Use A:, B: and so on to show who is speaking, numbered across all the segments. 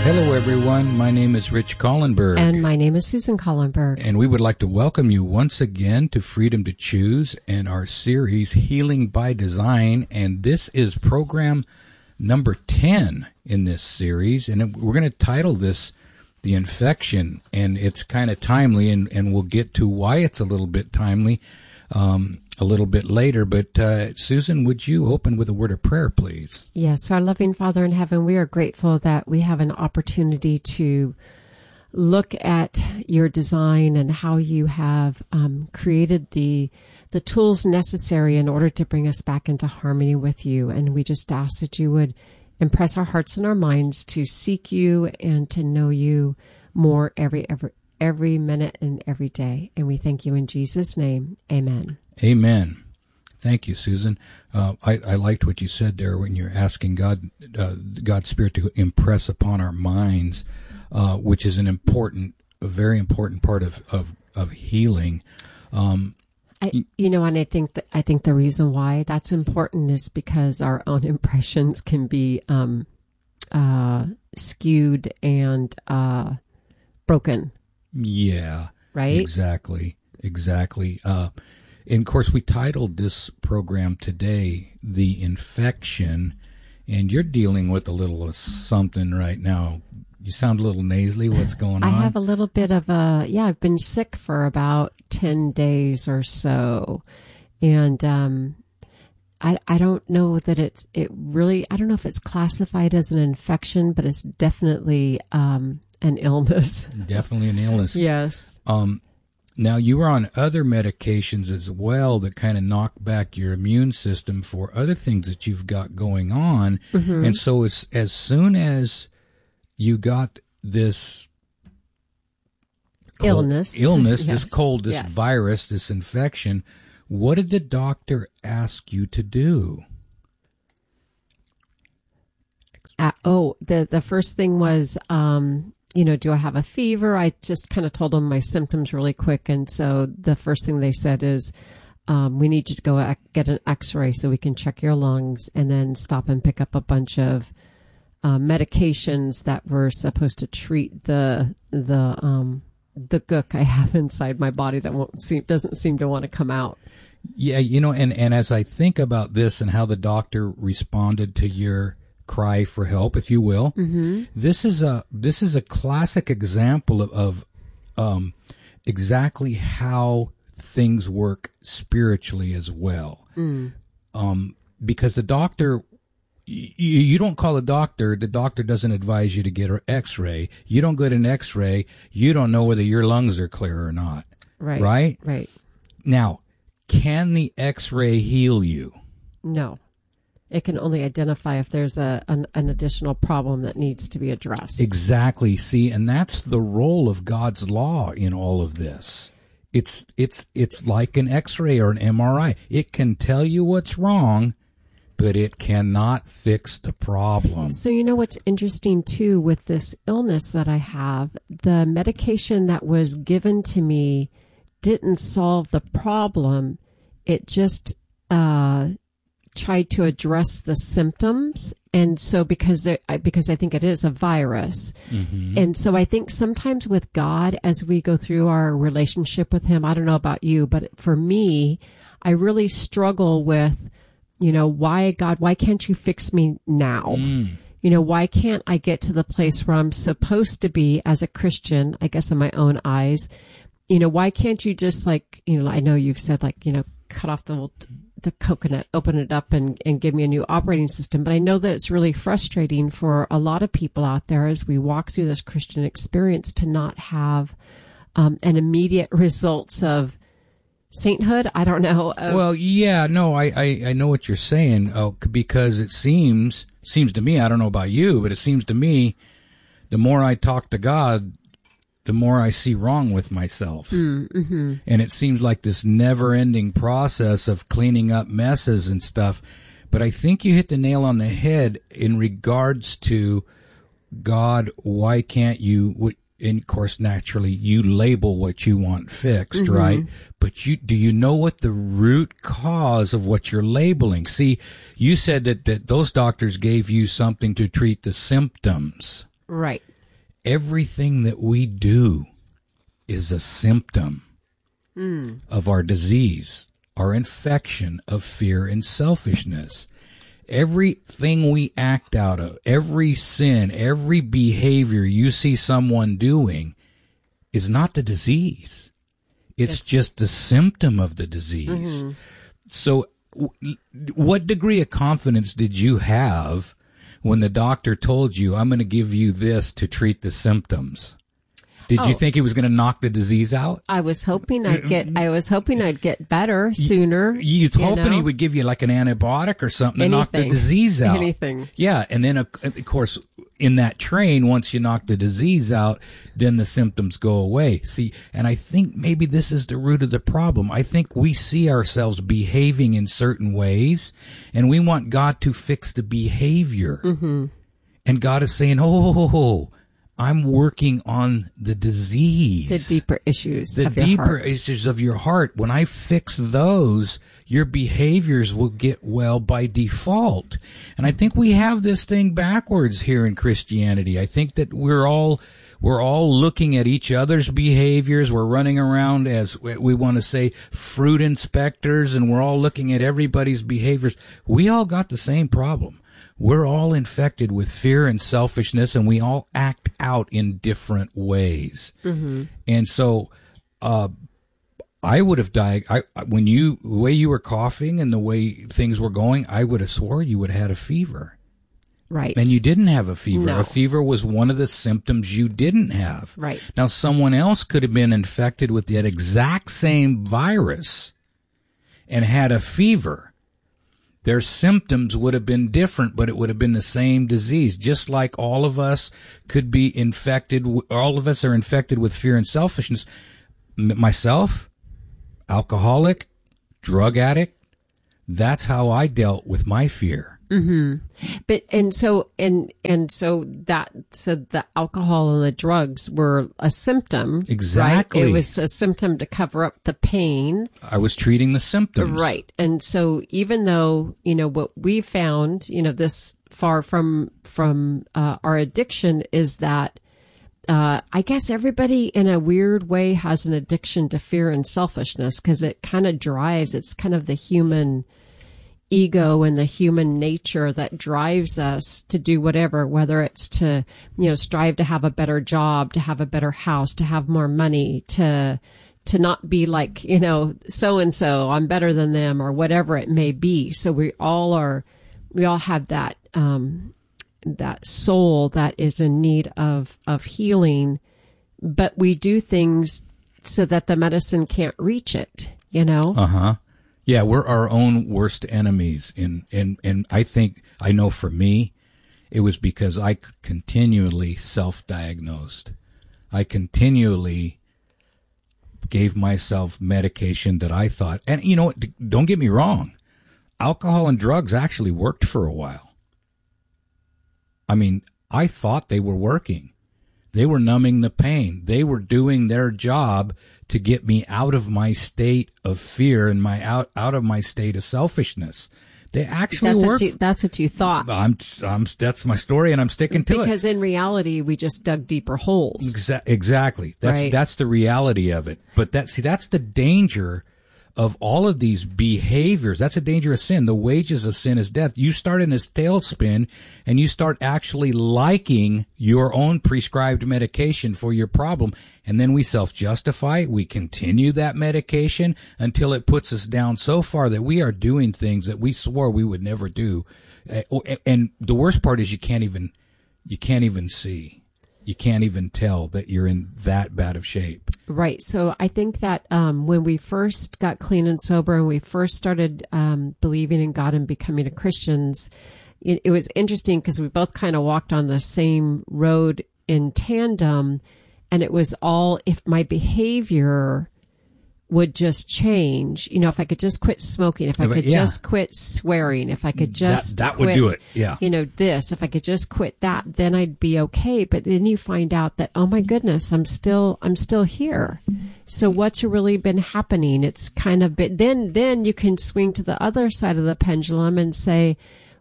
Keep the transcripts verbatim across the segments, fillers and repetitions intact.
A: Hello, everyone. My name is Rich Collenberg.
B: And my name is Susan Collenberg.
A: And we would like to welcome you once again to Freedom to Choose and our series, Healing by Design. And this is program number ten in this series. And we're going to title this The Infection. And it's kind of timely, and, and we'll get to why it's a little bit timely um, a little bit later. But uh, Susan, would you open with a word of prayer, please?
B: Yes, our loving Father in heaven, we are grateful that we have an opportunity to look at your design and how you have um, created the the tools necessary in order to bring us back into harmony with you. And we just ask that you would impress our hearts and our minds to seek you and to know you more every every every minute and every day. And we thank you in Jesus' name. Amen.
A: Amen. Thank you, Susan. Uh, I, I liked what you said there when you're asking God, uh, God's Spirit to impress upon our minds, uh, which is an important, a very important part of of, of healing. Um,
B: I, you know, and I think that I think the reason why that's important is because our own impressions can be um, uh, skewed and uh, broken.
A: Yeah.
B: Right.
A: Exactly. Exactly. Uh, And, of course, we titled this program today, The Infection, and you're dealing with a little something right now. You sound a little nasally. What's going on?
B: I have a little bit of a, yeah, I've been sick for about ten days or so. And um, I I don't know that it, it really, I don't know if it's classified as an infection, but it's definitely um, an illness.
A: Definitely an illness.
B: Yes.
A: Um. Now, you were on other medications as well that kind of knock back your immune system for other things that you've got going on. Mm-hmm. And so as, as soon as you got this cold,
B: illness,
A: illness
B: yes.
A: this cold, this
B: yes.
A: virus, this infection, what did the doctor ask you to do?
B: Uh, oh, the, the first thing was... Um, you know, do I have a fever? I just kind of told them my symptoms really quick. And so the first thing they said is, um, we need you to go ac- get an x-ray so we can check your lungs, and then stop and pick up a bunch of uh, medications that were supposed to treat the, the, um, the gook I have inside my body that won't seem, doesn't seem to want to come out.
A: Yeah. You know, and, and as I think about this and how the doctor responded to your cry for help, if you will. Mm-hmm. This is a this is a classic example of, of um, exactly how things work spiritually as well. Mm. Um, because the doctor, you, you don't call a doctor. The doctor doesn't advise you to get an X-ray. You don't get an X-ray. You don't know whether your lungs are clear or not.
B: Right.
A: Right.
B: Right.
A: Now, can the X-ray heal you?
B: No. It can only identify if there's a an, an additional problem that needs to be addressed.
A: Exactly. See, and that's the role of God's law in all of this. It's it's it's like an X-ray or an M R I. It can tell you what's wrong, but it cannot fix the problem.
B: So you know what's interesting too with this illness that I have, the medication that was given to me didn't solve the problem. It just uh tried to address the symptoms. And so because there, because I think it is a virus. Mm-hmm. And so I think sometimes with God, as we go through our relationship with him, I don't know about you, but for me, I really struggle with, you know, why God, why can't you fix me now? Mm. You know, why can't I get to the place where I'm supposed to be as a Christian, I guess in my own eyes? You know, why can't you just like, you know, I know you've said like, you know, cut off the the coconut, open it up and, and give me a new operating system. But I know that it's really frustrating for a lot of people out there as we walk through this Christian experience to not have um, an immediate results of sainthood. I don't know. Of,
A: well, yeah, no, I, I, I know what you're saying oh, because it seems, seems to me, I don't know about you, but it seems to me the more I talk to God, the more I see wrong with myself. Mm-hmm. And it seems like this never-ending process of cleaning up messes and stuff. But I think you hit the nail on the head in regards to God, why can't you, and of course, naturally, you label what you want fixed, mm-hmm. right? But you, do you know what the root cause of what you're labeling? See, you said that, that those doctors gave you something to treat the symptoms.
B: Right.
A: everything that we do is a symptom mm. of our disease, our infection of fear and selfishness. Everything we act out of, every sin, every behavior you see someone doing is not the disease. It's, it's just the symptom of the disease. Mm-hmm. So w- what degree of confidence did you have when the doctor told you, I'm going to give you this to treat the symptoms? Did oh. you think he was going to knock the disease out?
B: I was hoping I'd get. I was hoping I'd get better sooner.
A: You, you hoping know? He would give you like an antibiotic or something Anything. to knock the disease out.
B: Anything.
A: Yeah, and then of, of course, in that train, once you knock the disease out, then the symptoms go away. See, and I think maybe this is the root of the problem. I think we see ourselves behaving in certain ways, and we want God to fix the behavior. Mm-hmm. And God is saying, "Oh, I'm working on the disease.
B: The deeper issues
A: the
B: of your
A: deeper
B: heart.
A: issues of your heart. When I fix those, your behaviors will get well by default." And I think we have this thing backwards here in Christianity. I think that we're all we're all looking at each other's behaviors. We're running around as we want to say fruit inspectors, and we're all looking at everybody's behaviors. We all got the same problem. We're all infected with fear and selfishness, and we all act out in different ways. Mm-hmm. And so, uh, I would have died. I, when you, the way you were coughing and the way things were going, I would have swore you would have had a fever.
B: Right.
A: And you didn't have a fever.
B: No.
A: A fever was one of the symptoms you didn't have.
B: Right.
A: Now, someone else could have been infected with that exact same virus and had a fever. Their symptoms would have been different, but it would have been the same disease. Just like all of us could be infected, all of us are infected with fear and selfishness. M- myself, alcoholic, drug addict, that's how I dealt with my fear.
B: Mm-hmm. But, and so, and, and so that, so the alcohol and the drugs were a symptom.
A: Exactly.
B: Right? It was a symptom to cover up the pain.
A: I was treating the symptoms.
B: Right. And so even though, you know, what we found, you know, this far from, from, uh, our addiction is that, uh, I guess everybody in a weird way has an addiction to fear and selfishness because it kind of drives, it's kind of the human ego and the human nature that drives us to do whatever, whether it's to, you know, strive to have a better job, to have a better house, to have more money, to, to not be like, you know, so-and-so, I'm better than them or whatever it may be. So we all are, we all have that, um, that soul that is in need of, of healing, but we do things so that the medicine can't reach it, you know?
A: Uh-huh. Yeah, we're our own worst enemies. And, and, and I think, I know for me, it was because I continually self-diagnosed. I continually gave myself medication that I thought, and you know what, don't get me wrong, alcohol and drugs actually worked for a while. I mean, I thought they were working. They were numbing the pain. They were doing their job to get me out of my state of fear and my out out of my state of selfishness. They actually
B: that's
A: work.
B: What you, that's what you thought.
A: I'm, I'm, that's my story, and I'm sticking to
B: because
A: it.
B: Because in reality, we just dug deeper holes.
A: Exa- exactly. That's
B: right.
A: That's the reality of it. But that see, that's the danger of all of these behaviors. That's a danger of sin. The wages of sin is death. You start in this tailspin, and you start actually liking your own prescribed medication for your problem. And then we self-justify. We continue that medication until it puts us down so far that we are doing things that we swore we would never do. And the worst part is you can't even, you can't even see. You can't even tell that you're in that bad of shape.
B: Right. So I think that um, when we first got clean and sober and we first started um, believing in God and becoming a Christians, it, it was interesting because we both kind of walked on the same road in tandem. And it was all, if my behavior would just change, you know, if I could just quit smoking, if I could
A: yeah.
B: just quit swearing, if I could just
A: that, that
B: quit,
A: would do it. Yeah.
B: You know, this, if I could just quit that, then I'd be okay. But then you find out that, oh my goodness, I'm still, I'm still here. So what's really been happening? It's kind of been, then, then you can swing to the other side of the pendulum and say,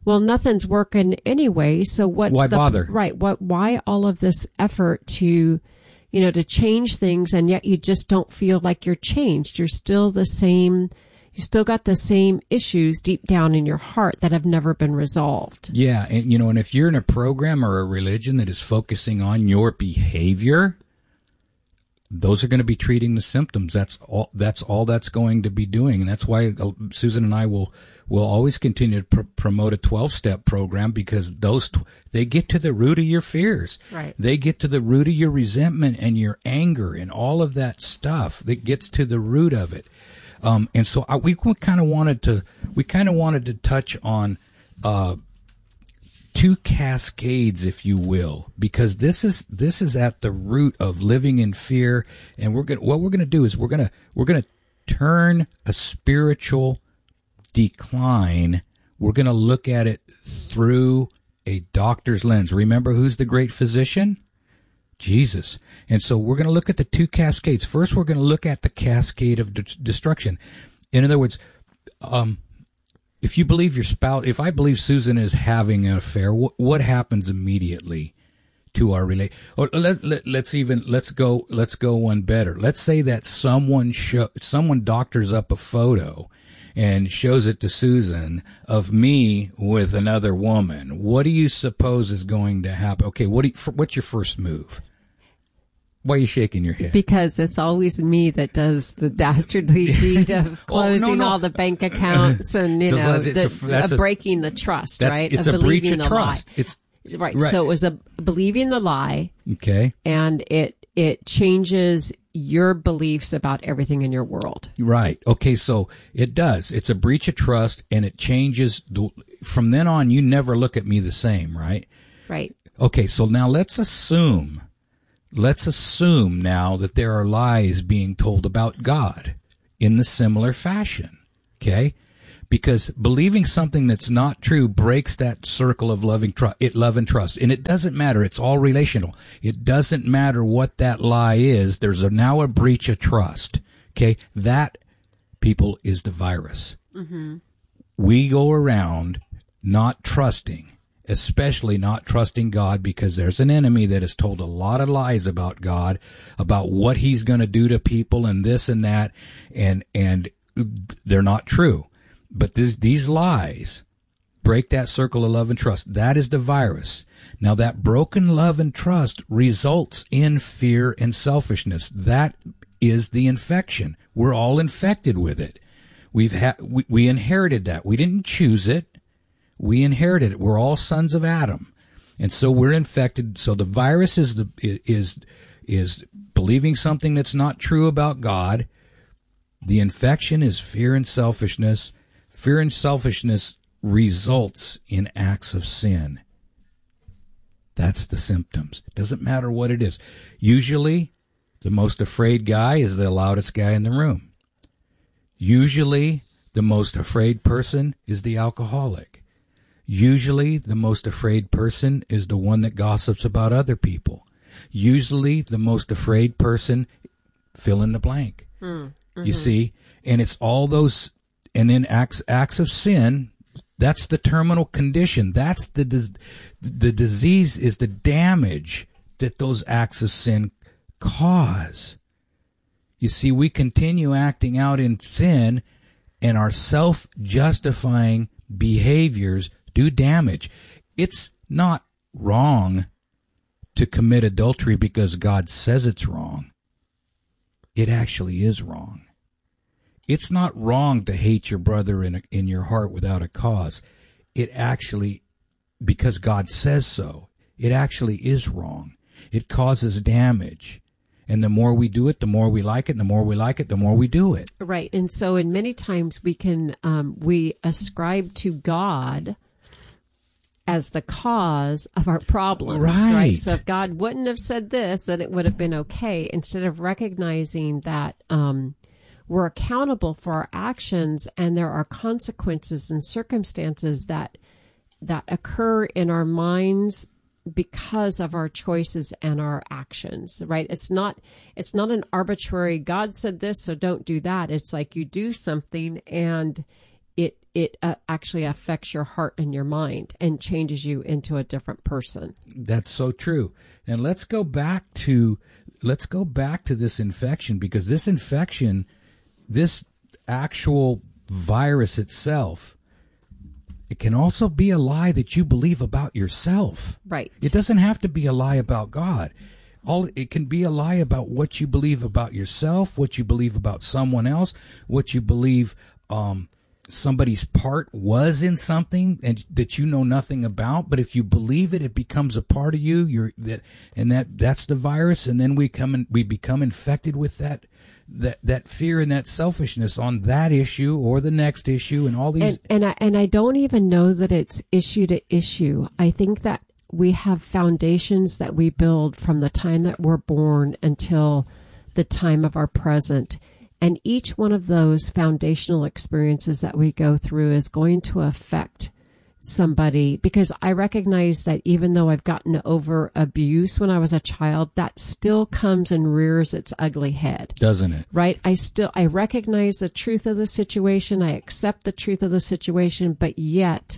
B: well, nothing's working anyway. So what's
A: why
B: the,
A: bother?
B: Right. What, why all of this effort to, you know, to change things, and yet you just don't feel like you're changed. You're still the same. You still got the same issues deep down in your heart that have never been resolved.
A: Yeah. And, you know, and if you're in a program or a religion that is focusing on your behavior, those are going to be treating the symptoms. That's all, that's all that's going to be doing. And that's why Susan and I will, will always continue to pr- promote a twelve-step program, because those, tw- they get to the root of your fears.
B: Right.
A: They get to the root of your resentment and your anger and all of that stuff that gets to the root of it. Um, and so I, we kind of wanted to, we kind of wanted to touch on, uh, two cascades, if you will, because this is, this is at the root of living in fear. And we're going to, what we're going to do is we're going to, we're going to turn a spiritual decline. We're going to look at it through a doctor's lens. Remember, who's the great physician? Jesus. And so we're going to look at the two cascades. First, we're going to look at the cascade of de- destruction. In other words, um, if you believe your spouse, if I believe Susan is having an affair, wh- what happens immediately to our relate? Or let, let, let's even, let's go, let's go one better. Let's say that someone show, someone doctors up a photo and shows it to Susan of me with another woman. What do you suppose is going to happen? Okay, what do you, what's your first move? Why are you shaking your head?
B: Because it's always me that does the dastardly deed of closing
A: oh, no, no.
B: all the bank accounts and, you
A: So
B: know,
A: that's
B: the,
A: a- that's
B: uh,
A: a-
B: breaking the trust,
A: That's,
B: right?
A: it's
B: of
A: a breach
B: believing
A: of
B: the
A: trust.
B: lie.
A: It's
B: Right.
A: Right.
B: So it was a believing the lie,
A: okay.
B: and it it changes your beliefs about everything in your world.
A: Right. Okay. So it does. It's a breach of trust, and it changes. The, from then on, you never look at me the same, right?
B: Right.
A: Okay. So now let's assume, let's assume now that there are lies being told about God in the similar fashion. Okay. Because believing something that's not true breaks that circle of loving trust, it love and trust. And it doesn't matter. It's all relational. It doesn't matter what that lie is. There's a, now a breach of trust. Okay. That, people, is the virus. Mm-hmm. We go around not trusting, especially not trusting God, because there's an enemy that has told a lot of lies about God, about what he's going to do to people and this and that. And, and they're not true. But this, these lies break that circle of love and trust. That is the virus. Now, that broken love and trust results in fear and selfishness. That is the infection. We're all infected with it. We've had, we, we inherited that. We didn't choose it. We inherited it. We're all sons of Adam. And so we're infected. So the virus is the, is, is believing something that's not true about God. The infection is fear and selfishness. Fear and selfishness results in acts of sin. That's the symptoms. It doesn't matter what it is. Usually, the most afraid guy is the loudest guy in the room. Usually, the most afraid person is the alcoholic. Usually, the most afraid person is the one that gossips about other people. Usually, the most afraid person, fill in the blank. Mm-hmm. You see? And it's all those... And then acts acts of sin, that's the terminal condition. That's the dis- the disease is the damage that those acts of sin cause. You see, we continue acting out in sin, and our self-justifying behaviors do damage. It's not wrong to commit adultery because God says it's wrong. It actually is wrong. It's not wrong to hate your brother in a, in your heart without a cause. It actually, because God says so, it actually is wrong. It causes damage. And the more we do it, the more we like it. And the more we like it, the more we do it.
B: Right. And so in many times we can, um, we ascribe to God as the cause of our problems.
A: Right.
B: right. So if God wouldn't have said this, then it would have been okay. Instead of recognizing that, um, we're accountable for our actions, and there are consequences and circumstances that that occur in our minds because of our choices and our actions, right? It's not it's not an arbitrary God said this, so don't do that. It's like you do something and it it uh, actually affects your heart and your mind and changes you into a different person.
A: That's so true. And let's go back to let's go back to this infection, because this infection, this actual virus itself, it can also be a lie that you believe about yourself.
B: Right.
A: It doesn't have to be a lie about God. All it can be a lie about what you believe about yourself, what you believe about someone else, what you believe um, somebody's part was in something and that you know nothing about. But if you believe it, it becomes a part of you. You're that, and that that's the virus. And then we come and we become infected with that. That that fear and that selfishness on that issue or the next issue and all these.
B: And, and I and I don't even know that it's issue to issue. I think that we have foundations that we build from the time that we're born until the time of our present. And each one of those foundational experiences that we go through is going to affect somebody, because I recognize that even though I've gotten over abuse when I was a child, that still comes and rears its ugly head.
A: Doesn't it?
B: Right? I still, I recognize the truth of the situation. I accept the truth of the situation, but yet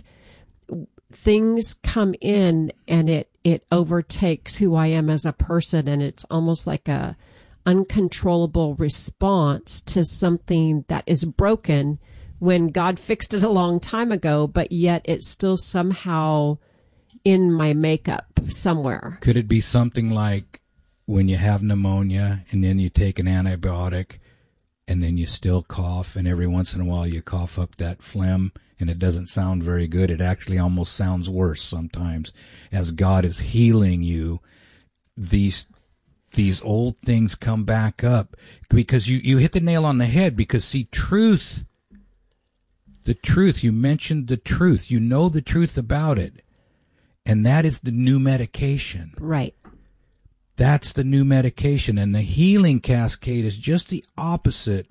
B: things come in and it, it overtakes who I am as a person. And it's almost like a uncontrollable response to something that is broken when God fixed it a long time ago, but yet it's still somehow in my makeup somewhere.
A: Could it be something like when you have pneumonia and then you take an antibiotic and then you still cough, and every once in a while you cough up that phlegm and it doesn't sound very good? It actually almost sounds worse sometimes. As God is healing you, these these old things come back up, because you, you hit the nail on the head. Because see, truth, the truth, you mentioned the truth. You know the truth about it. And that is the new medication.
B: Right.
A: That's the new medication. And the healing cascade is just the opposite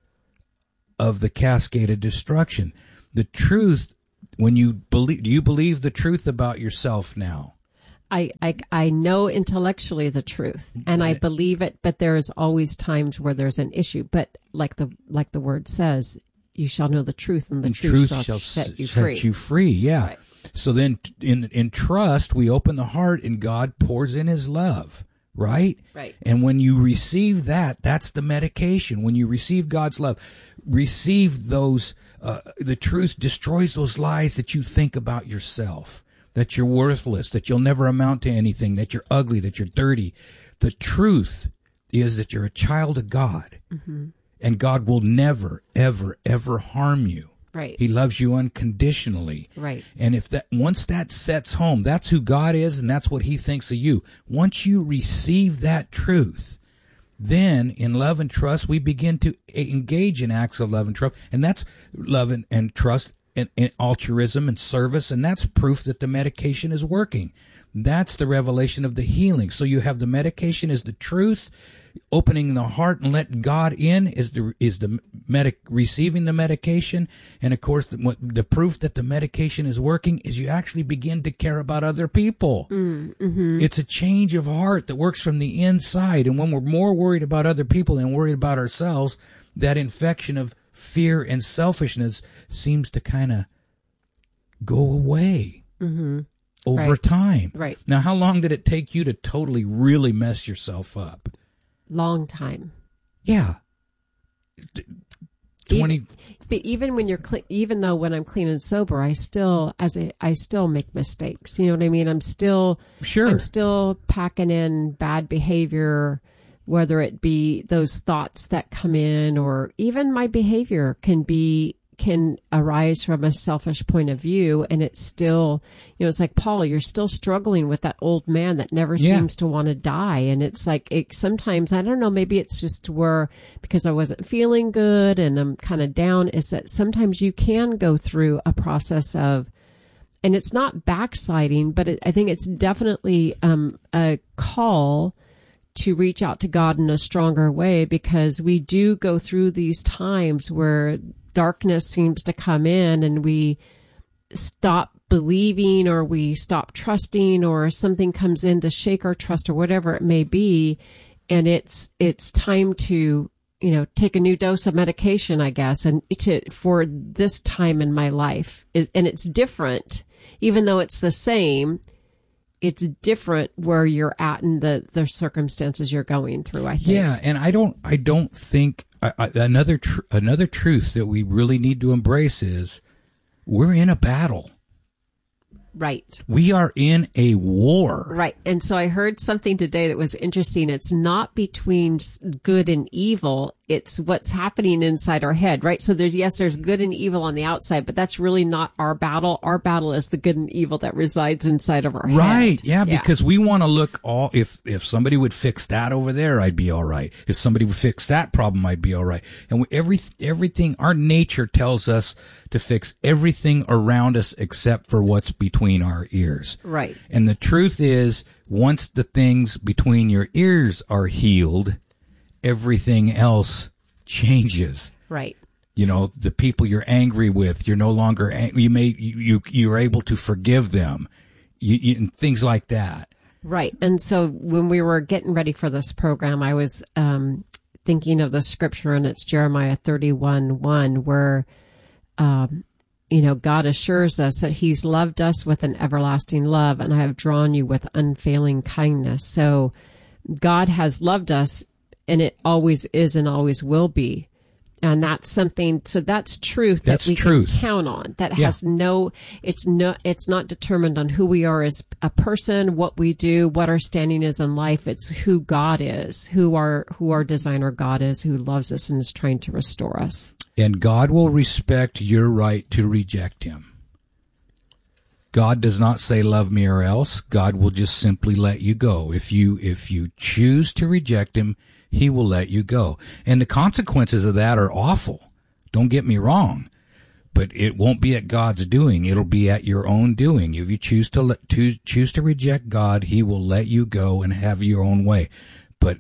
A: of the cascade of destruction. The truth, when you believe, do you believe the truth about yourself now?
B: I, I, I know intellectually the truth and I believe it, but there's always times where there's an issue. But like the, like the word says, you shall know the truth, and the
A: and
B: truth,
A: truth
B: shall,
A: shall
B: set you
A: set
B: free.
A: you free. Yeah.
B: Right.
A: So then in, in trust, we open the heart and God pours in his love, right?
B: Right.
A: And when you receive that, that's the medication. When you receive God's love, receive those, uh, the truth destroys those lies that you think about yourself, that you're worthless, that you'll never amount to anything, that you're ugly, that you're dirty. The truth is that you're a child of God. Mm-hmm. And God will never, ever, ever harm you.
B: Right.
A: He loves you unconditionally.
B: Right.
A: And if that, once that sets home, that's who God is and that's what he thinks of you. Once you receive that truth, then in love and trust, we begin to engage in acts of love and trust. And that's love and, and trust and, and altruism and service. And that's proof that the medication is working. That's the revelation of the healing. So you have the medication is the truth. Opening the heart and letting God in is the is the medic receiving the medication, and of course the, the proof that the medication is working is you actually begin to care about other people. Mm-hmm. It's a change of heart that works from the inside, and when we're more worried about other people than worried about ourselves, that infection of fear and selfishness seems to kind of go away. Mm-hmm. Over
B: right.
A: time.
B: Right.
A: Now, how long did it take you to totally really mess yourself up?
B: Long time.
A: Yeah. twenty
B: Even, but even when you're clean, even though when I'm clean and sober, I still, as a, I still make mistakes. You know what I mean? I'm still,
A: Sure.
B: I'm still packing in bad behavior, whether it be those thoughts that come in, or even my behavior can be, can arise from a selfish point of view. And it's still, you know, it's like, Paul, you're still struggling with that old man that never
A: Yeah.
B: seems to want to die. And it's like, it, sometimes, I don't know, maybe it's just where, because I wasn't feeling good and I'm kind of down, is that sometimes you can go through a process of, and it's not backsliding, but it, I think it's definitely um, a call to reach out to God in a stronger way, because we do go through these times where darkness seems to come in and we stop believing, or we stop trusting, or something comes in to shake our trust, or whatever it may be. And it's, it's time to, you know, take a new dose of medication, I guess, and to, for this time in my life is, and it's different, even though it's the same, it's different where you're at in the, the circumstances you're going through, I think.
A: Yeah. And I don't, I don't think I, I, another, tr- another truth that we really need to embrace is we're in a battle.
B: Right.
A: We are in a war.
B: Right. And so I heard something today that was interesting. It's not between good and evil. It's what's happening inside our head, right? So there's, yes, there's good and evil on the outside, but that's really not our battle. Our battle is the good and evil that resides inside of our head.
A: Right. Yeah, yeah. Because we want to look all, if, if somebody would fix that over there, I'd be all right. If somebody would fix that problem, I'd be all right. And we, every, everything, our nature tells us to fix everything around us except for what's between our ears.
B: Right.
A: And the truth is, once the things between your ears are healed, everything else changes.
B: Right.
A: You know, the people you're angry with, you're no longer, ang- you may, you, you, you're able to forgive them. You, you, and things like that.
B: Right. And so when we were getting ready for this program, I was, um, thinking of the scripture, and it's Jeremiah thirty-one one, where, um, you know, God assures us that he's loved us with an everlasting love, and I have drawn you with unfailing kindness. So God has loved us, and it always is and always will be. And that's something, so that's truth that
A: that's
B: we
A: truth.
B: can count on. That
A: Yeah.
B: has no, it's no, it's not determined on who we are as a person, what we do, what our standing is in life. It's who God is, who our, who our designer God is, who loves us and is trying to restore us.
A: And God will respect your right to reject him. God does not say, love me or else. God will just simply let you go. If you, if you choose to reject him, he will let you go. And the consequences of that are awful. Don't get me wrong. But it won't be at God's doing. It'll be at your own doing. If you choose to let, to choose to reject God, he will let you go and have your own way. But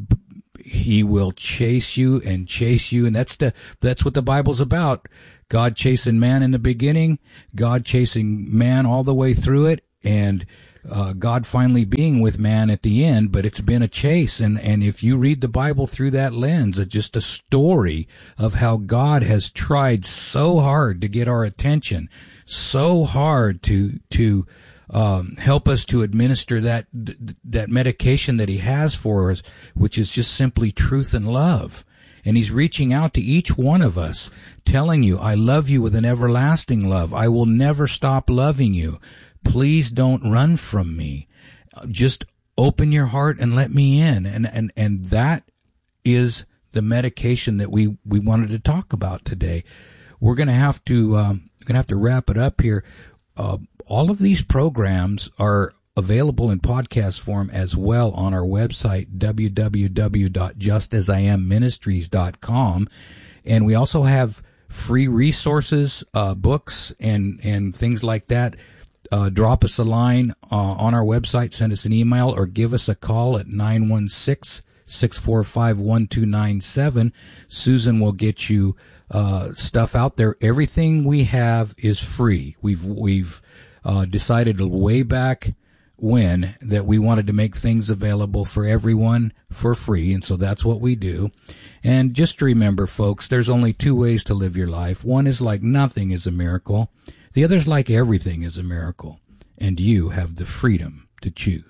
A: he will chase you and chase you. And that's the, that's what the Bible's about. God chasing man in the beginning, God chasing man all the way through it, and uh, God finally being with man at the end. But it's been a chase. And, and if you read the Bible through that lens, it's just a story of how God has tried so hard to get our attention, so hard to, to, um, help us to administer that, that medication that he has for us, which is just simply truth and love. And he's reaching out to each one of us, telling you, I love you with an everlasting love. I will never stop loving you. Please don't run from me. Just open your heart and let me in. And, and, and that is the medication that we, we wanted to talk about today. We're going to have to, um, we're going to have to wrap it up here. Uh, all of these programs are available in podcast form as well on our website, w w w dot just as i am ministries dot com. And we also have free resources, uh, books and, and things like that. Uh, drop us a line uh, on our website, send us an email, or give us a call at nine one six, six four five, one two nine seven. Susan will get you uh, stuff out there. Everything we have is free. We've, we've uh, decided way back when that we wanted to make things available for everyone for free, and so that's what we do. And just remember, folks, there's only two ways to live your life. One is like nothing is a miracle. The other's like everything is a miracle. And you have the freedom to choose.